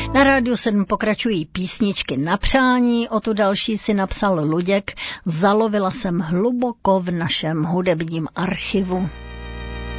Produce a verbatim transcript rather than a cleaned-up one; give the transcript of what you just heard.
Na Rádiu sedm pokračují písničky na přání, o tu další si napsal Luděk. Zalovila jsem hluboko v našem hudebním archivu.